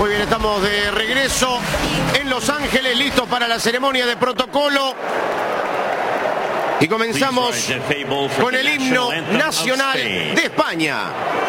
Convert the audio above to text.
Muy bien, estamos de regreso en Los Ángeles, listos para la ceremonia de protocolo. Y comenzamos con el himno nacional de España.